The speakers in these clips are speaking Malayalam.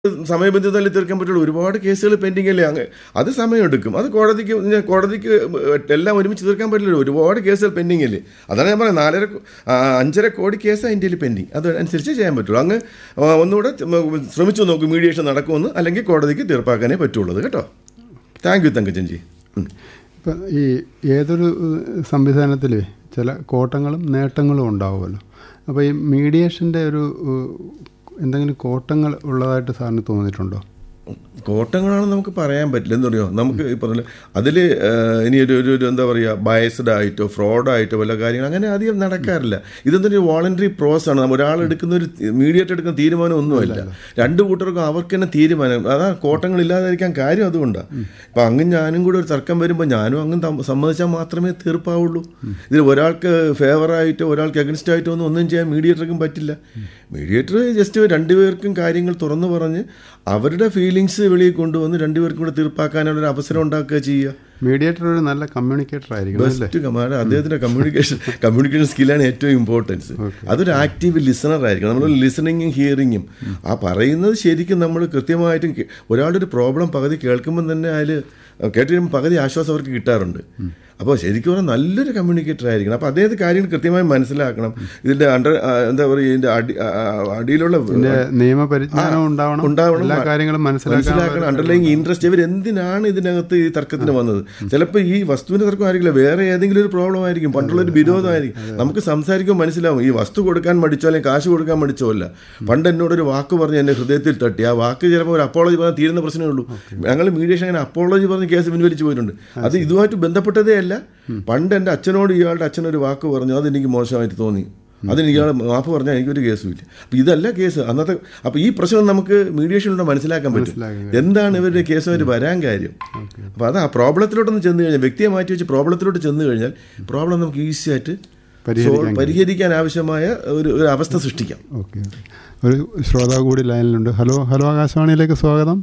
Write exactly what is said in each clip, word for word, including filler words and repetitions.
സമയബന്ധിതമല്ലേ തീർക്കാൻ പറ്റുള്ളൂ. ഒരുപാട് കേസുകൾ പെൻഡിങ് അല്ലേ, അങ്ങ് അത് സമയമെടുക്കും. അത് കോടതിക്ക് ഞാൻ കോടതിക്ക് എല്ലാം ഒരുമിച്ച് തീർക്കാൻ പറ്റില്ലല്ലോ, ഒരുപാട് കേസുകൾ പെൻഡിങ് അല്ലേ. അതാണ് ഞാൻ പറയുന്നത്, നാലര അഞ്ചര കോടി കേസാണ് ഇന്ത്യയിൽ പെൻഡിങ്. അത് അനുസരിച്ച് ചെയ്യാൻ പറ്റുള്ളൂ. അങ്ങ് ഒന്നുകൂടെ ശ്രമിച്ചു നോക്കും, മീഡിയേഷൻ നടക്കുമെന്ന്, അല്ലെങ്കിൽ കോടതിക്ക് തീർപ്പാക്കാനേ പറ്റുള്ളൂ കേട്ടോ. Thank you തങ്കച്ചൻജി. ഇപ്പം ഈ ഏതൊരു സംവിധാനത്തിൽ ചില കോട്ടങ്ങളും നേട്ടങ്ങളും ഉണ്ടാവുമല്ലോ. അപ്പോൾ ഈ മീഡിയേഷൻ്റെ ഒരു എന്തെങ്കിലും കോട്ടങ്ങൾ ഉള്ളതായിട്ട് സാറിന് തോന്നിയിട്ടുണ്ടോ? കോട്ടങ്ങളാണെന്ന് നമുക്ക് പറയാൻ പറ്റില്ല. എന്താ പറയുക, നമുക്ക് ഈ പറഞ്ഞ അതിൽ ഇനി ഒരു ഒരു എന്താ പറയുക, ബയസ്ഡ് ആയിട്ടോ ഫ്രോഡായിട്ടോ വല്ല കാര്യങ്ങൾ അങ്ങനെ അധികം നടക്കാറില്ല. ഇതൊന്നൊരു വോളണ്ടറി പ്രോസസ് ആണ്. ഒരാളെടുക്കുന്ന ഒരു മീഡിയേറ്റ് എടുക്കുന്ന തീരുമാനം ഒന്നുമല്ല, രണ്ട് കൂട്ടർക്കും അവർക്ക് തന്നെ തീരുമാനം. അതാ കോട്ടങ്ങളില്ലാതിരിക്കാൻ കാര്യം അതുകൊണ്ടാണ്. ഇപ്പം അങ്ങും ഞാനും കൂടെ ഒരു തർക്കം വരുമ്പോൾ ഞാനും അങ്ങും സമ്മതിച്ചാൽ മാത്രമേ തീർപ്പാവുള്ളൂ. ഇതിൽ ഒരാൾക്ക് ഫേവറായിട്ടോ ഒരാൾക്ക് അഗൻസ്റ്റ് ആയിട്ടോ ഒന്നും ഒന്നും ചെയ്യാൻ മീഡിയേറ്റർക്കും പറ്റില്ല. മീഡിയേറ്റർ ജസ്റ്റ് രണ്ടുപേർക്കും കാര്യങ്ങൾ തുറന്നു പറഞ്ഞ് അവരുടെ ഫീലിങ്സ് വെളിയിൽ കൊണ്ടുവന്ന് രണ്ടുപേർക്കും കൂടെ തീർപ്പാക്കാനുള്ള അവസരം ഉണ്ടാക്കുക ചെയ്യുക. മീഡിയേറ്റർ ഒരു നല്ല കമ്മ്യൂണിക്കേറ്റർ ആയിരിക്കും. ബെസ്റ്റ് കമാൻഡ് അദ്ദേഹത്തിൻ്റെ കമ്മ്യൂണിക്കേഷൻ കമ്മ്യൂണിക്കേഷൻ സ്കില്ലാണ് ഏറ്റവും ഇമ്പോർട്ടൻസ്. അതൊരു ആക്റ്റീവ് ലിസണർ ആയിരിക്കണം. നമ്മൾ ലിസണിങ്ങും ഹിയറിങ്ങും ആ പറയുന്നത് ശരിക്കും നമ്മൾ കൃത്യമായിട്ടും ഒരാളുടെ ഒരു പ്രോബ്ലം പകുതി കേൾക്കുമ്പോൾ തന്നെ അതിൽ കേട്ട് കഴിയുമ്പോൾ പകുതി ആശ്വാസം അവർക്ക് കിട്ടാറുണ്ട്. അപ്പോൾ ശരിക്കും പറഞ്ഞാൽ നല്ലൊരു കമ്മ്യൂണിക്കേറ്റർ ആയിരിക്കണം. അപ്പോൾ അദ്ദേഹത്തെ കാര്യങ്ങൾ കൃത്യമായി മനസ്സിലാക്കണം. ഇതിൻ്റെ അണ്ടർ എന്താ പറയുക, ഇതിൻ്റെ അടി അടിയിലുള്ള നിയമപരിജ്ഞാനം ഉണ്ടാവണം, ഉണ്ടാവണം എല്ലാ കാര്യങ്ങളും മനസ്സിലാക്കണം. അണ്ടർലൈങ് ഇൻട്രസ്റ്റ്, ഇവർ എന്തിനാണ് ഇതിനകത്ത് ഈ തർക്കത്തിന് വന്നത്. ചിലപ്പോൾ ഈ വസ്തുവിൻ്റെ തർക്കം ആയിരിക്കില്ല, വേറെ ഏതെങ്കിലും ഒരു പ്രോബ്ലം ആയിരിക്കും, പണ്ടുള്ളൊരു വിരോധമായിരിക്കും. നമുക്ക് സംസാരിക്കുമ്പോൾ മനസ്സിലാവും ഈ വസ്തു കൊടുക്കാൻ മടിച്ചോ അല്ലെങ്കിൽ കാശ് കൊടുക്കാൻ മടിച്ചോ അല്ല. പണ്ട് എന്നോടൊരു വാക്ക് പറഞ്ഞ് എൻ്റെ ഹൃദയത്തിൽ തട്ടി, ആ വാക്ക് ചിലപ്പോൾ ഒരു അപ്പോളജി പറഞ്ഞാൽ തീരുന്ന പ്രശ്നമേ ഉള്ളൂ. ഞങ്ങൾ മീഡിയേഷൻ അങ്ങനെ അപ്പോളജി പറഞ്ഞ് കേസ് പിൻവലിച്ചു പോയിട്ടുണ്ട്. അത് ഇതുമായിട്ട് ബന്ധപ്പെട്ടതേ അല്ല. പണ്ട് എൻ്റെ അച്ഛനോട് ഇയാളുടെ അച്ഛനൊരു വാക്ക് പറഞ്ഞു, അതെനിക്ക് മോശമായിട്ട് തോന്നി, അതിന് ഇയാൾ മാപ്പ് പറഞ്ഞാൽ എനിക്കൊരു കേസുമില്ല. അപ്പം ഇതല്ല കേസ് അന്നത്തെ. അപ്പോൾ ഈ പ്രശ്നം നമുക്ക് മീഡിയേഷനിലൂടെ മനസ്സിലാക്കാൻ പറ്റും, എന്താണ് ഇവരുടെ കേസുമായിട്ട് വരാൻ കാര്യം. അപ്പോൾ അത് ആ പ്രോബ്ലത്തിലോട്ടൊന്ന് ചെന്ന് കഴിഞ്ഞാൽ, വ്യക്തിയെ മാറ്റി വെച്ച് പ്രോബ്ലത്തിലോട്ട് ചെന്ന് കഴിഞ്ഞാൽ പ്രോബ്ലം നമുക്ക് ഈസി ആയിട്ട് പരിഹരിക്കാൻ ആവശ്യമായ ഒരു ഒരു അവസ്ഥ സൃഷ്ടിക്കാം. ഓക്കെ, ഒരു ശ്രോതാവ് കൂടി ലൈനിലുണ്ട്. ഹലോ ഹലോ ആകാശവാണിയിലേക്ക് സ്വാഗതം.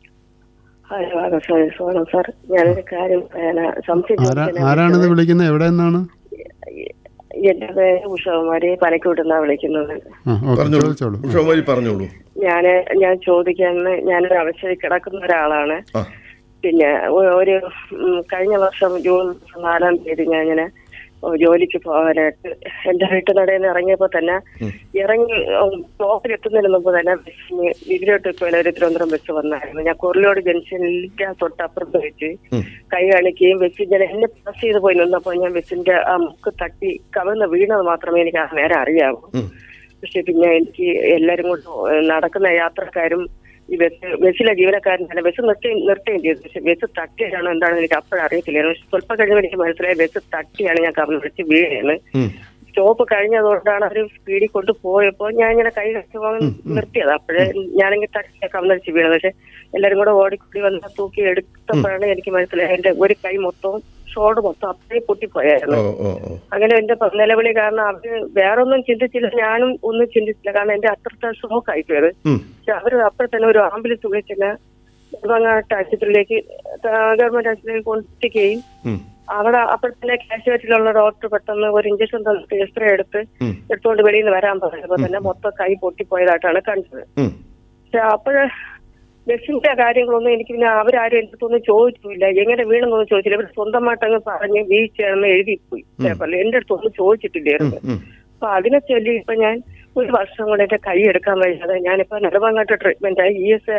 സാർ, ഞാനൊരു കാര്യം ആരാണിത് വിളിക്കുന്നത്, എവിടെ നിന്നാണ്? എന്റെ പേര് ഉഷകുമാരി, പനക്കൂട്ടുന്നാ വിളിക്കുന്നത്. പറഞ്ഞോളൂ. ഞാന് ഞാൻ ചോദിക്കാൻ, ഞാനൊരു അവസ്ഥയിൽ കിടക്കുന്ന ഒരാളാണ്. പിന്നെ ഒരു കഴിഞ്ഞ വർഷം ജൂൺ നാലാം തീയതി ഞാൻ ഇങ്ങനെ ജോലിക്ക് പോകാനായിട്ട് എന്റെ വീട്ടിനടയിൽ നിന്ന് ഇറങ്ങിയപ്പോ തന്നെ ഇറങ്ങി സ്റ്റോപ്പിൽ എത്തുന്നതിന് മുമ്പ് തന്നെ ബസ്സിന് ഇതിലോട്ട് ഇപ്പോൾ ഒരു തിരുവനന്തപുരം ബസ് വന്നായിരുന്നു. ഞാൻ കുറിലോട് ജംഗ്ഷനിൽ തൊട്ടപ്പുറത്ത് വെച്ച് കൈ കാണിക്കുകയും ബസ് ഇങ്ങനെ എന്നെ പാസ് ചെയ്ത് പോയി നിന്നപ്പോൾ ഞാൻ ബസ്സിന്റെ ആ മുക്ക് തട്ടി കവിന്ന് വീണത് മാത്രമേ എനിക്ക് ആ നേരം അറിയാവൂ. പക്ഷെ പിന്നെ എനിക്ക് എല്ലാരും കൊണ്ട് നടക്കുന്ന യാത്രക്കാരും ഈ ബസ് ബസ്സിലെ ജീവനക്കാരൻ തന്നെ ബസ് നിർത്തി നിർത്തുകയും ചെയ്തു. പക്ഷെ ബസ് തട്ടിയാണോ എന്താണെന്ന് എനിക്ക് അപ്പോഴും അറിയത്തില്ലായിരുന്നു. പക്ഷെ സ്വല്പം കഴിയുമ്പോൾ എനിക്ക് മനസ്സിലായി ബസ് തട്ടിയാണ് ഞാൻ കവന്ന് വെച്ച് വീഴാണ്. സ്റ്റോപ്പ് കഴിഞ്ഞതുകൊണ്ടാണ് അവർ സ്പീഡിൽ കൊണ്ട് പോയപ്പോൾ ഞാൻ ഇങ്ങനെ കൈ കച്ചു പോകാൻ നിർത്തിയത്. അപ്പോഴേ ഞാനെങ്കിൽ തട്ടി കവന്നടിച്ച് വീണത്. പക്ഷെ എല്ലാരും കൂടെ ഓടിക്കൂടി വന്ന് തൂക്കി എടുത്തപ്പോഴാണ് എനിക്ക് മനസ്സിലായത് എന്റെ ഒരു കൈ മൊത്തവും ഷോൾഡർ മൊത്തം അത്രയും പൊട്ടിപ്പോയായിരുന്നു. അങ്ങനെ എന്റെ നിലവിളി കാരണം അവര് വേറെ ഒന്നും ചിന്തിച്ചില്ല, ഞാനും ഒന്നും ചിന്തിച്ചില്ല. കാരണം എന്റെ അത്രത്തെ ഷോക്ക് ആയിപ്പോയത്. പക്ഷെ അവര് അപ്പോൾ തന്നെ ഒരു ആംബുലൻസ് വിളിച്ചിട്ട് നെടുമങ്ങാട്ട് ആശുപത്രിയിലേക്ക് ഗവൺമെന്റ് ആശുപത്രിയിലേക്ക് കൊണ്ടെത്തിക്കുകയും അവിടെ അപ്പോൾ തന്നെ കാഷ്വാലിറ്റിയിലുള്ള ഡോക്ടർ പെട്ടെന്ന് ഒരു ഇഞ്ചക്ഷൻ തന്നിട്ട് എക്സ്റേ എടുത്ത് എടുത്തുകൊണ്ട് വെളിയിൽ നിന്ന് വരാൻ പറഞ്ഞപ്പോൾ തന്നെ മൊത്തം കൈ പൊട്ടിപ്പോയതായിട്ടാണ് കണ്ടത്. പക്ഷെ അപ്പോഴ് ബസ്സിന്റെ കാര്യങ്ങളൊന്നും എനിക്ക് പിന്നെ അവരാരും എൻ്റെ അടുത്തൊന്നും ചോദിച്ചില്ല, എങ്ങനെ വീണെന്നൊന്നും ചോദിച്ചില്ല. ഇവർ സ്വന്തമായിട്ടങ്ങ് പറഞ്ഞ് വീഴ്ചയാണെന്ന് എഴുതിപ്പോയി പേപ്പറിൽ, എൻ്റെ അടുത്തൊന്നും ചോദിച്ചിട്ടില്ലായിരുന്നു. അപ്പൊ അതിനെ ചൊല്ലി ഇപ്പൊ ഞാൻ ഒരു വർഷം കൊണ്ട് എന്റെ കൈ എടുക്കാൻ വയ്യാതെ ഞാനിപ്പോ നെടുമങ്ങാട്ട് ട്രീറ്റ്മെന്റ് ആയി. ഇ എസ്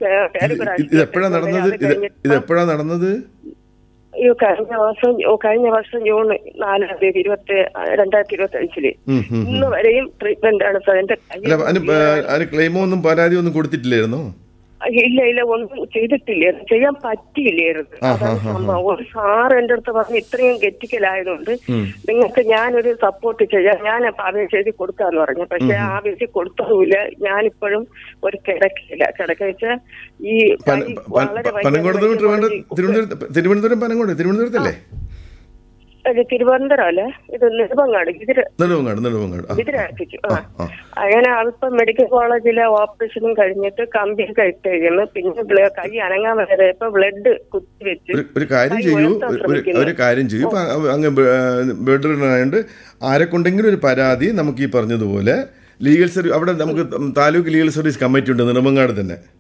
നടന്നത് ഈ കഴിഞ്ഞ വർഷം കഴിഞ്ഞ വർഷം ജൂൺ നാലാം തീയതി ഇരുപത്തി രണ്ടായിരത്തി ഇരുപത്തി അഞ്ചില് ഇന്ന് വരെയും ട്രീറ്റ്മെന്റ് ആണ് സാർ. എന്റെ ക്ലെയിമോ ഒന്നും പരാതി ഒന്നും കൊടുത്തിട്ടില്ലായിരുന്നോ? ഇല്ല ഇല്ല ഒന്നും ചെയ്തിട്ടില്ല, ചെയ്യാൻ പറ്റിയില്ലായിരുന്നു. സംഭവം ഒരു സാറ് എന്റെ അടുത്ത് പറഞ്ഞ് ഇത്രയും ഗെറ്റിക്കലായതുകൊണ്ട് നിങ്ങൾക്ക് ഞാനൊരു സപ്പോർട്ട് ചെയ്യാം, ഞാൻ അപേക്ഷ എഴുതി കൊടുക്കാന്ന് പറഞ്ഞു. പക്ഷെ ആ അപേക്ഷ കൊടുത്തതുമില്ല. ഞാനിപ്പോഴും ഒരു കിടക്കില്ല. കിടക്ക വെച്ചാൽ ഈ വളരെ തിരുവനന്തപുരം പനങ്ങോട് തിരുവനന്തപുരത്തല്ലേ? തിരുവനന്തപുരം അല്ലേ, ഇത് നെടുമങ്ങാട് ഇതിരടുപ്പിച്ചു. ആ അങ്ങനെ അല്പം മെഡിക്കൽ കോളേജിലെ ഓപ്പറേഷനും കഴിഞ്ഞിട്ട് കമ്പിയൊക്കെ ഇട്ടേക്കുന്നു. പിന്നെ കൈ അനങ്ങാൻ വരെ ഇപ്പൊ ബ്ലഡ് കുത്തിവെച്ച് ഒരു കാര്യം ചെയ്യൂ ഒരു കാര്യം ചെയ്യൂ അങ്ങ് ബെഡ്റിനായോണ്ട് ആരെക്കൊണ്ടെങ്കിലും ഒരു പരാതി നമുക്ക് ഈ പറഞ്ഞതുപോലെ ലീഗൽ സർവീസ് അവിടെ നമുക്ക് താലൂക്ക് ലീഗൽ സർവീസ് കമ്മിറ്റി ഉണ്ട് നെടുമങ്ങാട് തന്നെ.